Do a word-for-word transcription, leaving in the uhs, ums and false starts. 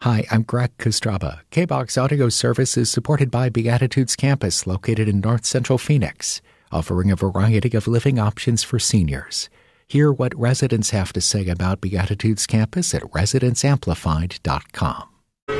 Hi, I'm Greg Kostraba. K-BOX Audio Service is supported by Beatitudes Campus, located in North Central Phoenix, offering a variety of living options for seniors. Hear what residents have to say about Beatitudes Campus at residence amplified dot com.